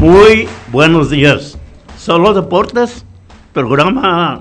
Muy buenos días. Solo Deportes, programa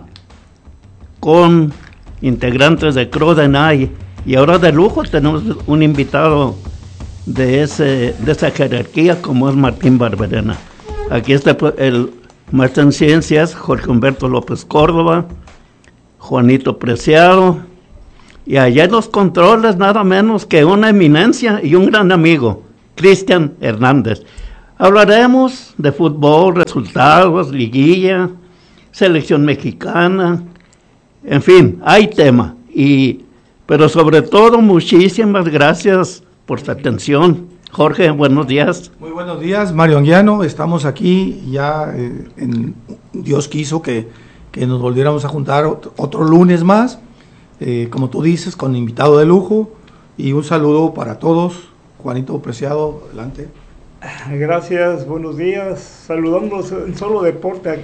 con integrantes de CRODENAI, y ahora de lujo tenemos un invitado de esa jerarquía como es Martín Barberena. Aquí está el maestro en ciencias Jorge Humberto López Córdoba, Juanito Preciado, y allá en los controles nada menos que una eminencia y un gran amigo, Cristian Hernández. Hablaremos de fútbol, resultados, liguilla, selección mexicana, en fin, hay tema. Pero sobre todo, muchísimas gracias por su atención. Jorge, buenos días. Muy buenos días, Mario Anguiano. Estamos aquí ya, Dios quiso que nos volviéramos a juntar otro lunes más, como tú dices, con invitado de lujo, y un saludo para todos. Juanito Preciado, adelante. Gracias, buenos días. Saludamos en Solo Deportes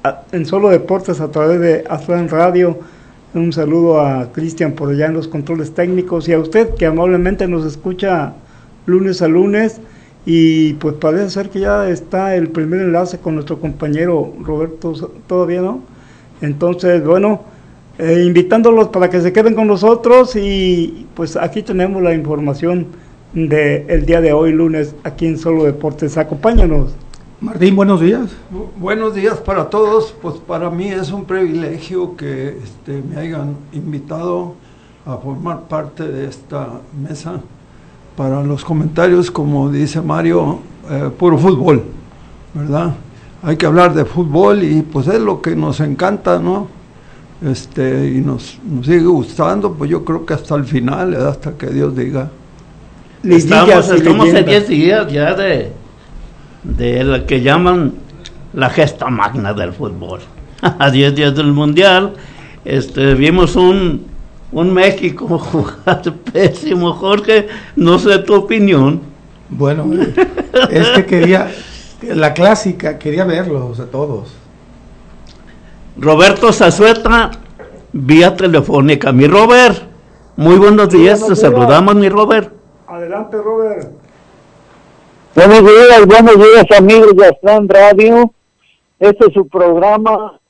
a través de Aztlán Radio. Un saludo a Cristian por allá en los controles técnicos y a usted que amablemente nos escucha lunes a lunes. Y pues parece ser que ya está el primer enlace con nuestro compañero Roberto, todavía no. Entonces, bueno, invitándolos para que se queden con nosotros, y pues aquí tenemos la información del día de hoy, lunes, aquí en Solo Deportes. Acompáñanos. Martín, buenos días. Buenos días para todos. Pues para mí es un privilegio que me hayan invitado a formar parte de esta mesa. Para los comentarios, como dice Mario, puro fútbol, ¿verdad? Hay que hablar de fútbol y pues es lo que nos encanta, ¿no? Y nos sigue gustando, pues yo creo que hasta el final, hasta que Dios diga. Estamos en 10 días ya de lo que llaman la gesta magna del fútbol. A 10 días del Mundial, vimos un México jugar pésimo. Jorge, no sé tu opinión. Bueno, es que quería verlos a todos. Roberto Zazueta, vía telefónica. Mi Robert, muy buenos días, te saludamos, mi Robert. Adelante, Robert. Buenos días amigos de Aztlán Radio. Este es su programa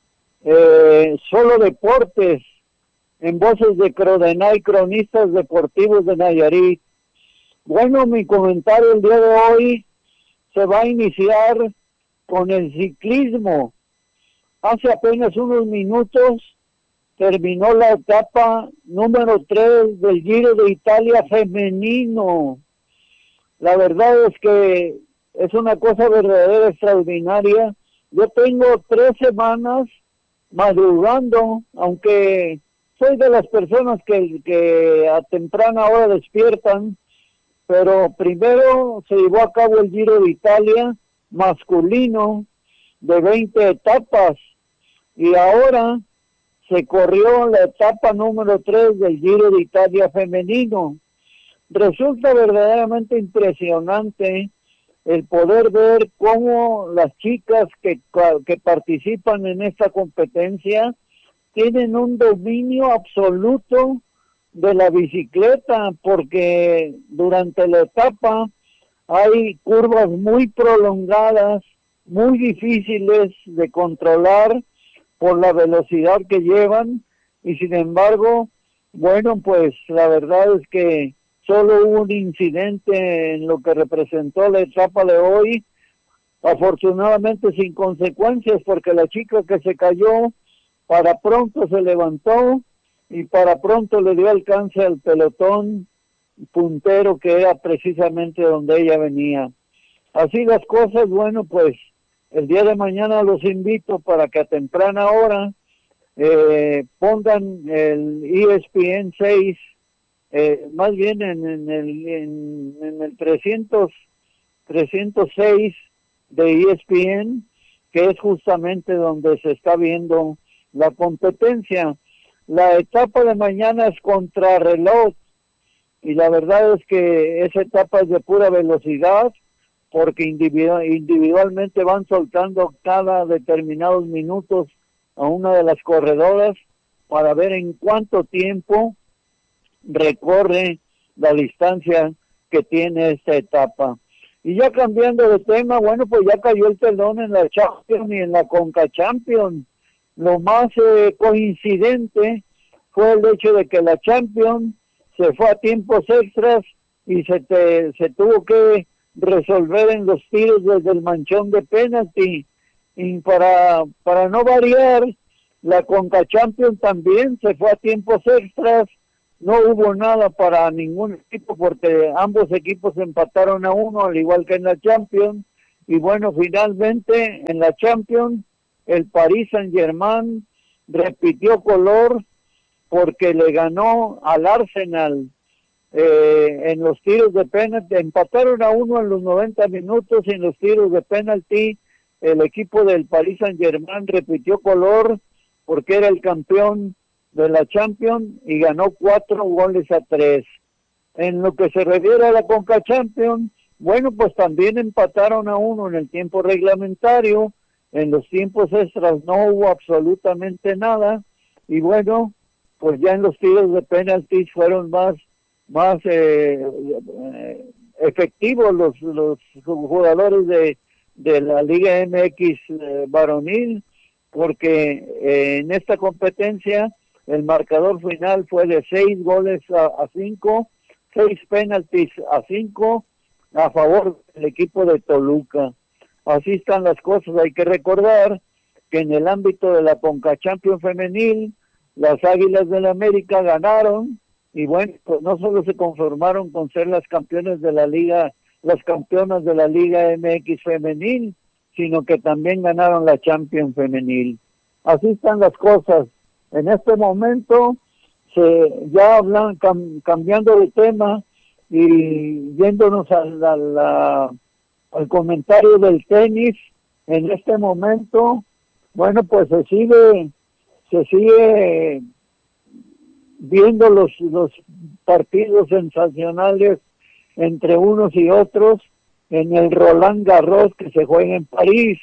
Solo Deportes, en voces de CRODENAI, cronistas deportivos de Nayarit. Bueno, mi comentario el día de hoy se va a iniciar con el ciclismo. Hace apenas unos minutos terminó la etapa número 3 del Giro de Italia femenino. La verdad es que es una cosa verdadera extraordinaria. Yo tengo 3 semanas madrugando, aunque soy de las personas que a temprana hora despiertan, pero primero se llevó a cabo el Giro de Italia masculino de 20 etapas, y ahora se corrió la etapa número 3 del Giro de Italia femenino. Resulta verdaderamente impresionante el poder ver cómo las chicas que participan en esta competencia tienen un dominio absoluto de la bicicleta, porque durante la etapa hay curvas muy prolongadas, muy difíciles de controlar por la velocidad que llevan, y sin embargo, bueno, pues la verdad es que solo hubo un incidente en lo que representó la etapa de hoy, afortunadamente sin consecuencias, porque la chica que se cayó para pronto se levantó y para pronto le dio alcance al pelotón puntero, que era precisamente donde ella venía. Así las cosas. Bueno, pues el día de mañana los invito para que a temprana hora pongan el ESPN 6, más bien en el 306 de ESPN, que es justamente donde se está viendo la competencia. La etapa de mañana es contrarreloj, y la verdad es que esa etapa es de pura velocidad, porque individualmente van soltando cada determinados minutos a una de las corredoras para ver en cuánto tiempo recorre la distancia que tiene esta etapa. Y ya cambiando de tema, bueno, pues ya cayó el telón en la Champions y en la Conca Champions. Lo más coincidente fue el hecho de que la Champions se fue a tiempos extras y se tuvo que resolver en los tiros desde el manchón de penalti. Y para no variar, la Conca Champions también se fue a tiempos extras. No hubo nada para ningún equipo porque ambos equipos empataron a 1, al igual que en la Champions. Y bueno, finalmente en la Champions el Paris Saint-Germain repitió color porque le ganó al Arsenal en los tiros de penalti. Empataron a 1 en los 90 minutos y en los tiros de penalti el equipo del Paris Saint-Germain repitió color porque era el campeón de la Champions y ganó 4-3. En lo que se refiere a la Conca Champions, bueno, pues también empataron a 1 en el tiempo reglamentario. En los tiempos extras no hubo absolutamente nada. Y bueno, pues ya en los tiros de penaltis fueron más efectivos los jugadores de la Liga MX varonil, porque en esta competencia el marcador final fue de 6-5, 6 penaltis a 5 a favor del equipo de Toluca. Así están las cosas. Hay que recordar que en el ámbito de la Conca Champions femenil, las Águilas del América ganaron y bueno, pues no solo se conformaron con ser las campeonas de la Liga MX femenil, sino que también ganaron la Champions femenil. Así están las cosas. En este momento, cambiando de tema y yéndonos al comentario del tenis, en este momento, bueno, pues se sigue viendo los partidos sensacionales entre unos y otros en el Roland Garros que se juega en París.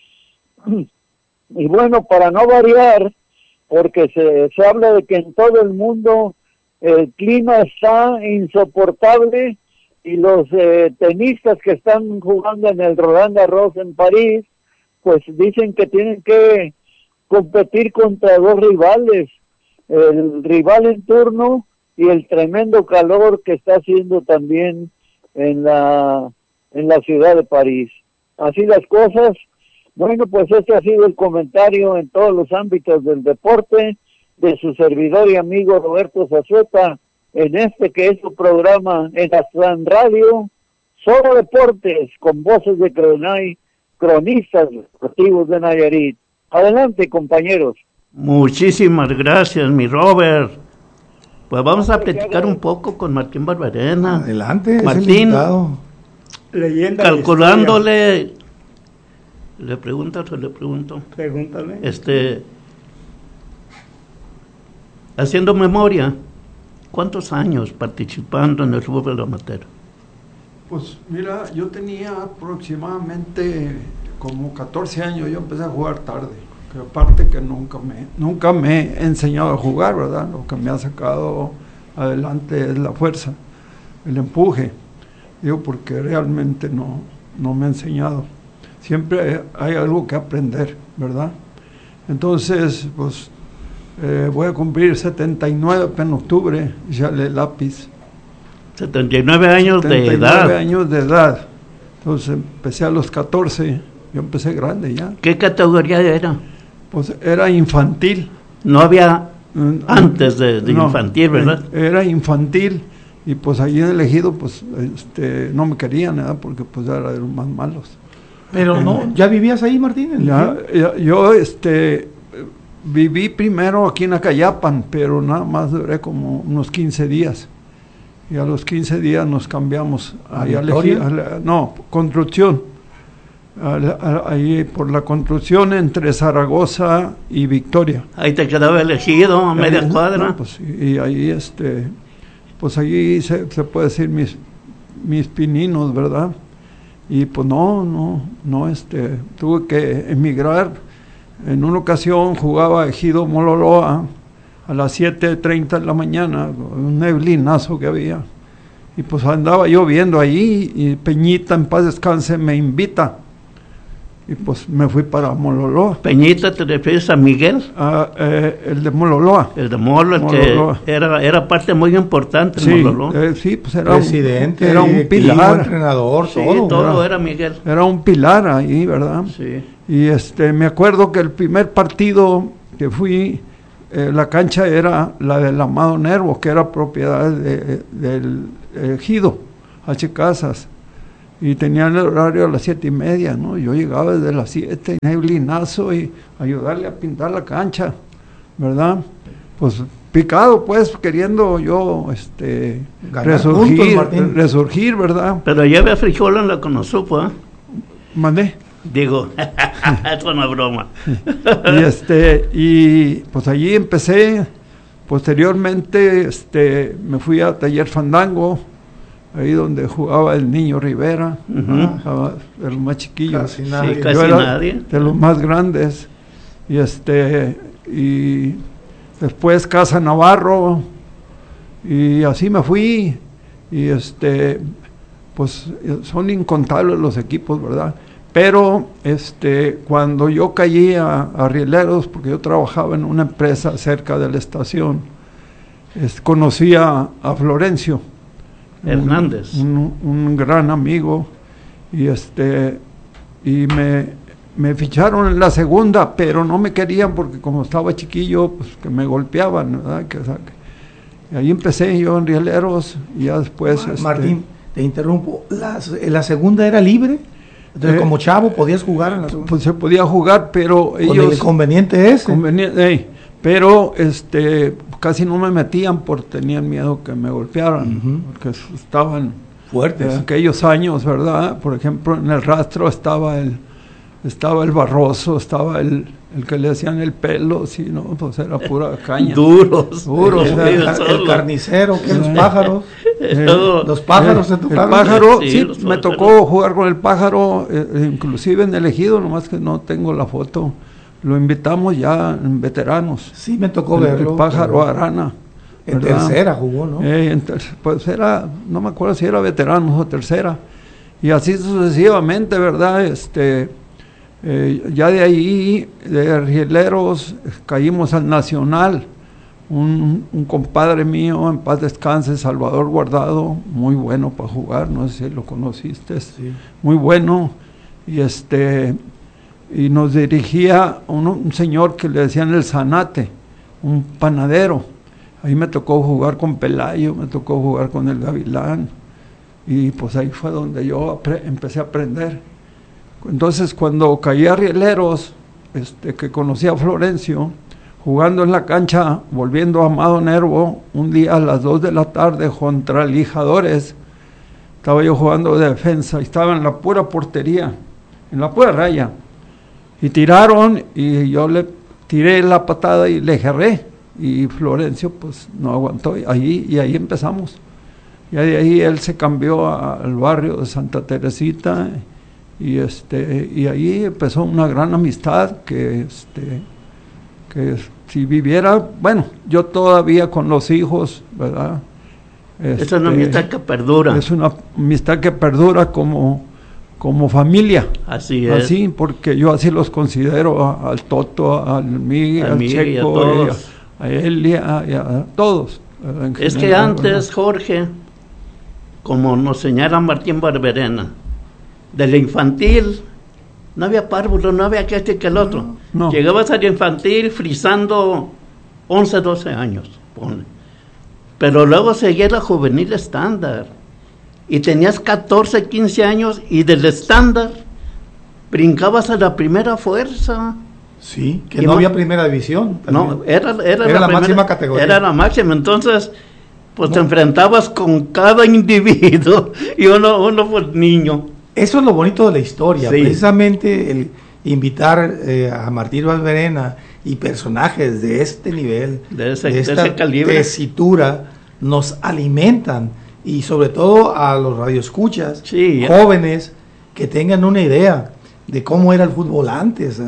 Y bueno, para no variar, porque se habla de que en todo el mundo el clima está insoportable y los tenistas que están jugando en el Roland Garros en París, pues dicen que tienen que competir contra dos rivales, el rival en turno y el tremendo calor que está haciendo también en la ciudad de París. Así las cosas. Bueno, pues este ha sido el comentario en todos los ámbitos del deporte de su servidor y amigo Roberto Zazueta en este que es su programa en Aztlán Radio, Solo Deportes, con voces de cronistas deportivos de Nayarit. Adelante, compañeros. Muchísimas gracias, mi Robert. Pues vamos a platicar un poco con Martín Barberena. Adelante, Martín, leyenda calculándole, le pregunto. Pregúntale. Haciendo memoria, ¿cuántos años participando en el fútbol amateur? Pues mira, yo tenía aproximadamente como 14 años, yo empecé a jugar tarde, que aparte que nunca me he enseñado a jugar, ¿verdad? Lo que me ha sacado adelante es la fuerza, el empuje, digo, porque realmente no me ha enseñado. Siempre hay algo que aprender, ¿verdad? Entonces, pues, voy a cumplir 79 en octubre, ya le lápiz. 79 años de edad. 79 años de edad. Entonces empecé a los 14, yo empecé grande ya. ¿Qué categoría era? Pues era infantil. No había antes de no, infantil, ¿verdad? Era infantil y pues allí en el ejido pues no me querían, ¿verdad? Porque pues era de los más malos. Pero no, ¿ya vivías ahí, Martín? Yo viví primero aquí en Acayapan, pero nada más duré como unos 15 días. Y a los 15 días nos cambiamos allá construcción. Ahí por la construcción entre Zaragoza y Victoria. Ahí te quedaba elegido a media cuadra. No, pues, y ahí pues allí se puede decir mis pininos, ¿verdad? Y pues tuve que emigrar. En una ocasión jugaba ejido Mololoa a las 7:30 de la mañana, un neblinazo que había, y pues andaba yo viendo ahí, y Peñita, en paz descanse, me invita, y pues me fui para Mololoa. Peñita, ¿te refieres a Miguel? El de Mololoa. El de Molo, Mololoa. que era parte muy importante Sí, en Mololoa. sí, pues era presidente, era un directivo, pilar, entrenador, Sí, todo. todo era Miguel. era un pilar ahí, ¿verdad? Sí. Y me acuerdo que el primer partido que fui, la cancha era la del Amado Nervo, que era propiedad del Ejido H. Casas, y tenían el horario a las 7:30, ¿no? Yo llegaba desde las 7, neblinazo, y ayudarle a pintar la cancha, ¿verdad? Pues picado, pues, queriendo yo Ganar puntos, Martín. resurgir, ¿verdad? Pero lleve a frijola en la Conosupo, ¿eh? Mandé. Digo, es una broma. Y pues allí empecé. Posteriormente me fui a Taller Fandango, ahí donde jugaba el Niño Rivera, Ujú. de los más chiquillos. Casi nadie. Sí, Yo casi era nadie. de los más grandes. Y después Casa Navarro, y así me fui. Y pues son incontables los equipos, ¿verdad? Pero cuando yo caí a Rieleros, porque yo trabajaba en una empresa cerca de la estación, conocí a Florencio Hernández. un gran amigo, y me ficharon en la segunda, pero no me querían porque como estaba chiquillo, pues que me golpeaban, ¿verdad? Y ahí empecé yo en Rieleros, y ya después... Martín, te interrumpo, ¿la segunda era libre? Entonces, como chavo, ¿podías jugar en la segunda? Pues se podía jugar, pero Con ellos... el conveniente ese. Pero casi no me metían porque tenían miedo que me golpearan, porque estaban fuertes. En aquellos años, ¿verdad? Por ejemplo, en el rastro estaba el Barroso, estaba el que le hacían el pelo, sí, no, pues era pura caña. Duros. El carnicero, que los pájaros. Los pájaros se tocaron. El pájaro, Sí, sí, los me pájaros. tocó jugar con el pájaro, inclusive en el Ejido, nomás que no tengo la foto. Lo invitamos ya en veteranos. Sí, me tocó El verlo. pájaro Arana. En ¿verdad? tercera jugó, ¿no? Pues no me acuerdo si era veteranos o tercera. Y así sucesivamente, ¿verdad? Ya de ahí, de Rieleros, caímos al Nacional. Un compadre mío, en paz descanse, Salvador Guardado, muy bueno para jugar, no sé si lo conociste, Sí. muy bueno, y nos dirigía un señor que le decían el Zanate, un panadero. Ahí me tocó jugar con Pelayo, me tocó jugar con el Gavilán, y pues ahí fue donde yo empecé a aprender. Entonces, cuando caí a Rieleros, que conocí a Florencio, jugando en la cancha, volviendo a Amado Nervo, un día a las 2 de la tarde contra Lijadores, estaba yo jugando de defensa, y estaba en la pura portería, en la pura raya, y tiraron, y yo le tiré la patada y le jerré, y Florencio pues no aguantó, y ahí empezamos. Y de ahí él se cambió al barrio de Santa Teresita, y ahí empezó una gran amistad que si viviera, bueno, yo todavía con los hijos, ¿verdad? Es una amistad que perdura. Es una amistad que perdura como familia. Así es. Así, porque yo así los considero al Toto, al Miguel, al Miguel y a Checo, todos. a él y a todos. Es que general, antes, ¿verdad? Jorge, como nos señala Martín Barberena, de la infantil no había párvulo, no había que este que el otro. No. Llegabas a la infantil frisando 11, 12 años, ponle. Pero luego seguía la juvenil estándar. Y tenías 14, 15 años y del estándar brincabas a la primera fuerza. Sí, que Y no ma- había primera división. No, también. era la máxima categoría. Era la máxima, entonces pues te enfrentabas con cada individuo y uno pues niño. Eso es lo bonito de la historia, Sí. precisamente el invitar a Martín Barberena y personajes de este nivel, De ese esta calibre. tesitura, nos alimentan, y sobre todo a los radioescuchas, Sí. jóvenes que tengan una idea de cómo era el fútbol antes.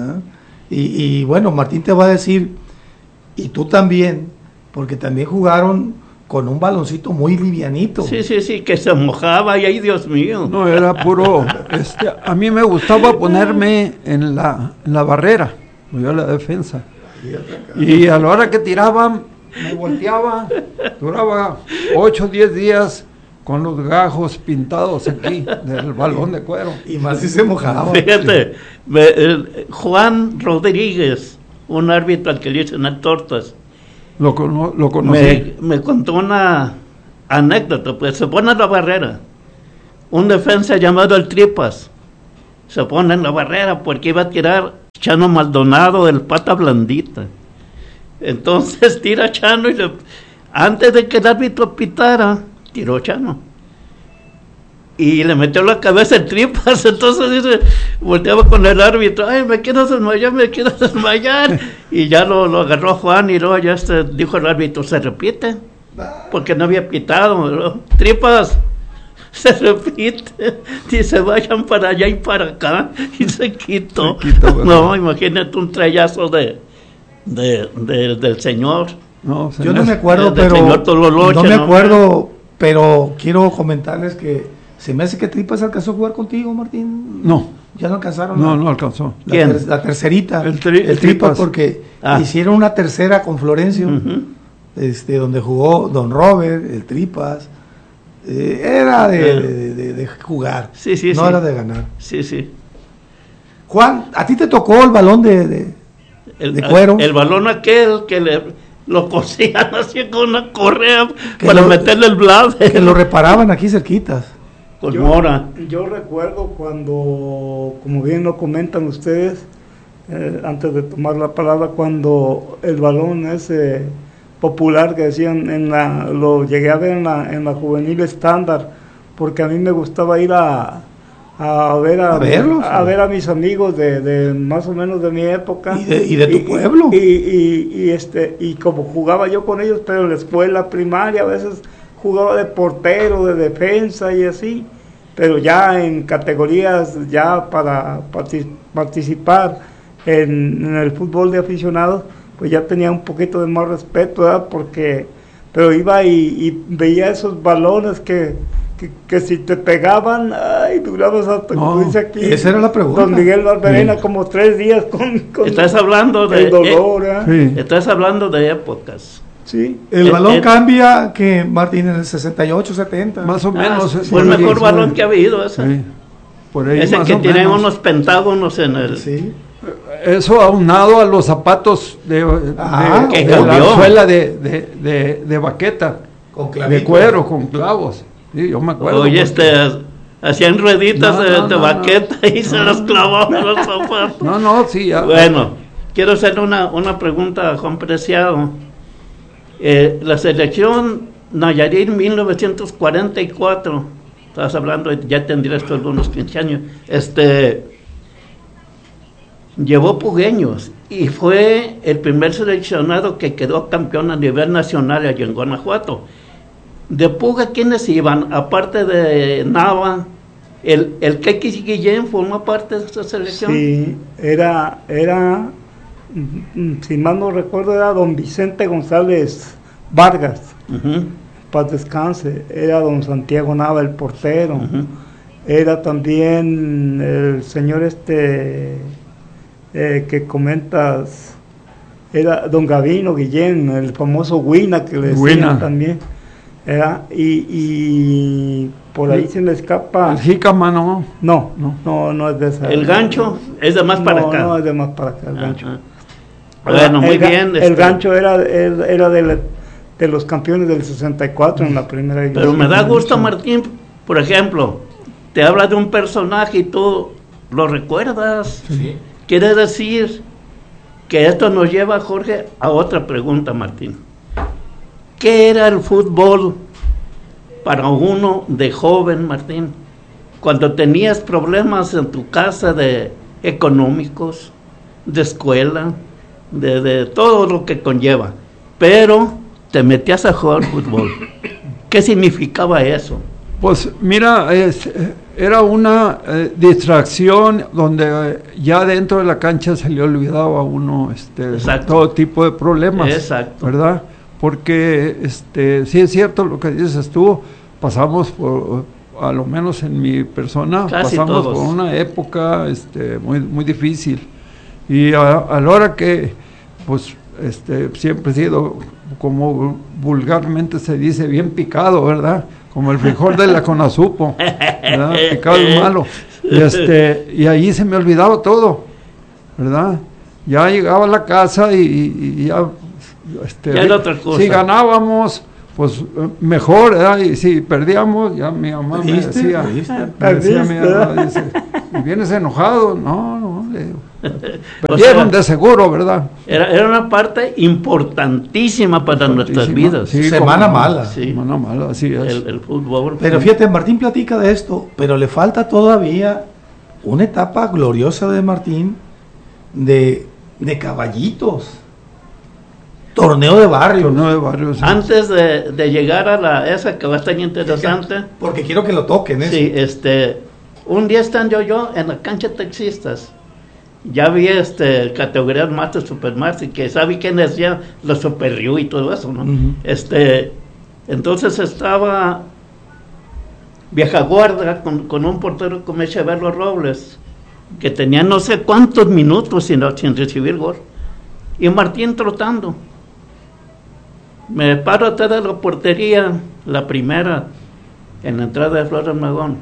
Y bueno, Martín te va a decir, y tú también, porque también jugaron con un baloncito muy livianito. Sí, que se mojaba y ahí, Dios mío. No, era puro, a mí me gustaba ponerme en la barrera, yo la defensa. Y a la hora que tiraban, me volteaba, duraba 8 o 10 días con los gajos pintados aquí del balón de cuero. Y más si se mojaba. Fíjate, Juan Rodríguez, un árbitro al que le dicen a tortas, Lo conocí. me contó una anécdota. Pues se pone en la barrera un defensa llamado el Tripas, se pone en la barrera porque iba a tirar Chano Maldonado, el pata blandita. Entonces tira Chano y antes de que el árbitro pitara, tiró Chano y le metió la cabeza el Tripas. Entonces dice, volteaba con el árbitro, ay, me quiero desmayar, y ya lo agarró Juan, y luego ya dijo el árbitro, se repite, porque no había pitado, ¿no? Tripas, se repite, dice, vayan para allá y para acá, y se quitó. No, imagínate un trayazo del señor. No, yo no me acuerdo, pero quiero comentarles que se me hace que Tripas alcanzó a jugar contigo, Martín. No. ¿Ya no alcanzaron? No alcanzó. La tercerita. El Tripas, porque hicieron una tercera con Florencio, donde jugó Don Robert, el Tripas. Era de jugar, no era de ganar. Sí. Juan, ¿a ti te tocó el balón de cuero? El balón aquel que lo cosían así con una correa para meterle el blade. Que lo reparaban aquí cerquitas. Con Mora. Yo recuerdo cuando, como bien lo comentan ustedes, antes de tomar la palabra, cuando el balón ese popular que decían, lo llegué a ver en la juvenil estándar, porque a mí me gustaba ir a ver a mis amigos de más o menos de mi época y de tu pueblo, y como jugaba yo con ellos, pero en la escuela primaria a veces jugaba de portero, de defensa y así, pero ya en categorías ya para participar en el fútbol de aficionados, pues ya tenía un poquito de más respeto, ¿verdad? Pero iba y veía esos balones que si te pegaban, ay, durabas hasta, como dice aquí, esa era la pregunta. Don Miguel Barberena, como 3 días con estás hablando de el dolor, estás hablando de épocas. Sí. El balón cambia, que Martín, en el 68, 70. Más o menos. Fue el mejor balón que ha habido ese. Sí. Por ahí ese más que o tiene menos. unos pentágonos en el... Sí. Eso aunado a los zapatos de la suela de baqueta, de cuero, con clavos. Sí, yo me acuerdo. Oye, hacían rueditas de baqueta y se los clavaban los zapatos. No, sí. Ya. Bueno, quiero hacer una pregunta a Juan Preciado. La selección Nayarit 1944, estabas hablando, ya tendrías tú algunos 15 años, llevó pugueños y fue el primer seleccionado que quedó campeón a nivel nacional allá en Guanajuato. De Puga, ¿quiénes iban? Aparte de Nava, el Kekis Guillén formó parte de esa selección. Sí, era si mal no recuerdo, era don Vicente González Vargas, paz descanse, era don Santiago Nava el portero, era también el señor que comentas, era don Gavino Guillén, el famoso Huina, que le decían también, y por ahí se le escapa. El jícama no es de esa. El gancho es de más para acá. No, es de más para acá el gancho. Bueno, muy bien. El gancho era de los campeones del 64 en la primera división. Pero me da gusto, Martín, por ejemplo, te habla de un personaje y tú lo recuerdas. Sí. Quiere decir que esto nos lleva, Jorge, a otra pregunta, Martín. ¿Qué era el fútbol para uno de joven, Martín? Cuando tenías problemas en tu casa de económicos, de escuela, de todo lo que conlleva, pero te metías a jugar fútbol. ¿Qué significaba eso? Pues mira, era una distracción donde ya dentro de la cancha se le olvidaba a uno todo tipo de problemas. Exacto. ¿Verdad? porque sí es cierto lo que dices tú, pasamos por, a lo menos en mi persona, Casi pasamos todos. por una época muy, muy difícil, y a la hora que, pues, siempre he sido, como vulgarmente se dice, bien picado, ¿verdad? Como el frijol de la Conazupo, ¿verdad? Picado y malo. Y ahí se me olvidaba todo, ¿verdad? Ya llegaba a la casa y ya, ya era otra cosa. si ganábamos, pues mejor, ¿verdad? Y si perdíamos, ya mi mamá me decía, mi mamá, dice, ¿y vienes enojado? No, le digo, perdieron, o sea, de seguro, ¿verdad? Era una parte importantísima para nuestras vidas. Sí, semana mala. Sí. Semana mala, así es. El fútbol. Pero fíjate, Martín platica de esto, pero le falta todavía una etapa gloriosa de Martín de caballitos. Torneo de barrios. Sí. Antes de llegar a esa que va a estar interesante. Porque quiero que lo toquen, ¿eh? Sí, un día estando yo en la cancha de taxistas, ya vi categorías Master, Supermaster, que sabe quiénes ya los Super Ryu y todo eso, ¿no? Uh-huh. Entonces estaba vieja guarda con un portero como Echeverlo Robles, que tenía no sé cuántos minutos sin recibir gol, y Martín trotando. Me paro atrás de la portería, la primera, en la entrada de Flores Magón,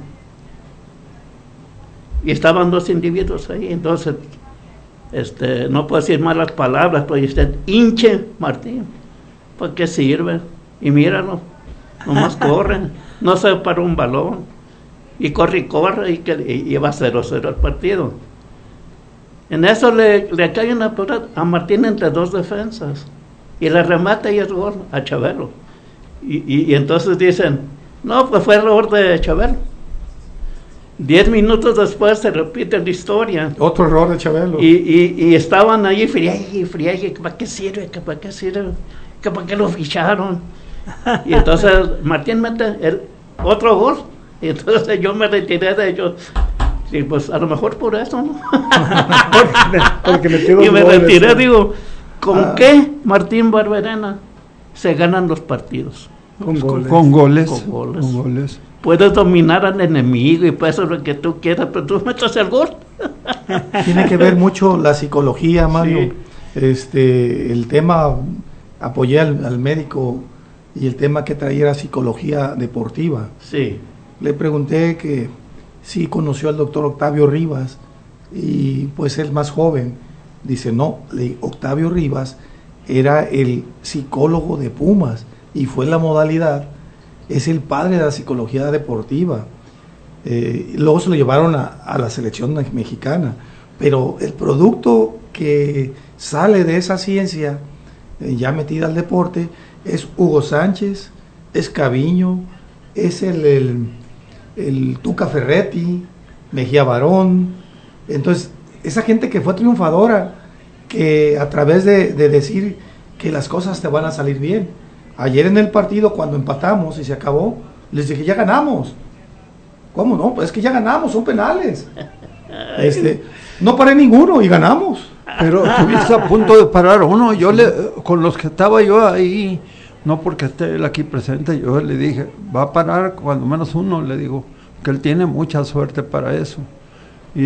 y estaban dos individuos ahí. Entonces no puedo decir malas palabras, pero usted, hinche Martín, ¿para qué sirve? Y míralo, nomás corre, no se para un balón, y corre y va 0-0 el partido. En eso le cae una pelota a Martín entre dos defensas, y le remata y es gol a Chabelo. Y entonces dicen, no, pues fue error de Chabelo. 10 minutos después se repite la historia. Otro error de Chabelo. Y estaban ahí friegue, ¿para qué sirve? ¿Para qué sirve? ¿Para qué lo ficharon? Y entonces Martín mete otro gol. Y entonces yo me retiré de ellos. Y pues a lo mejor por eso, ¿no? porque metió y me goles, retiré, digo, ¿con qué Martín Barberena se ganan los partidos? Con goles. Puedes dominar al enemigo y puedes hacer lo que tú quieras, pero tú metes el gol. Tiene que ver mucho la psicología, Mario. Sí. El tema, apoyé al médico, y el tema que traía era psicología deportiva. Sí. Le pregunté que sí conoció al doctor Octavio Rivas, y pues él más joven. Dice, no, Octavio Rivas era el psicólogo de Pumas, y fue la modalidad, es el padre de la psicología deportiva. Luego se lo llevaron a la selección mexicana, pero el producto que sale de esa ciencia, ya metida al deporte, es Hugo Sánchez, es Caviño, es el Tuca Ferretti, Mejía Barón. Entonces, esa gente que fue triunfadora, que a través de decir que las cosas te van a salir bien. Ayer en el partido, cuando empatamos y se acabó, les dije, ya ganamos. ¿Cómo no? Pues es que ya ganamos, son penales. No paré ninguno y ganamos. Pero estuviste a punto de parar uno. Con los que estaba yo ahí, no porque esté él aquí presente, yo le dije, va a parar cuando menos uno, le digo, que él tiene mucha suerte para eso. Y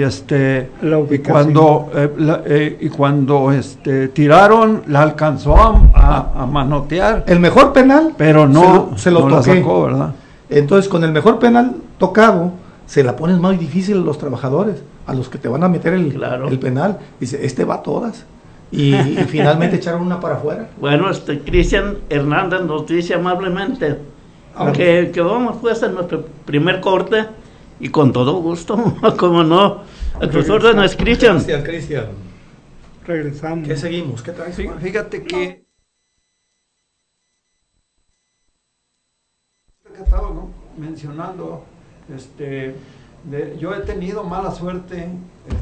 cuando tiraron, la alcanzó a manotear. El mejor penal, pero no se lo no la sacó, ¿verdad? Entonces, con el mejor penal tocado, se la pones más difícil a los trabajadores, a los que te van a meter el penal. Dice, va a todas. Y finalmente echaron una para afuera. Bueno, Cristian Hernández nos dice amablemente que vamos pues a nuestro primer corte, y con todo gusto, como no, a tus órdenes, Cristian. Cristian. Regresamos. ¿Qué seguimos? ¿Qué traes? Fíjate que estaba mencionando, yo he tenido mala suerte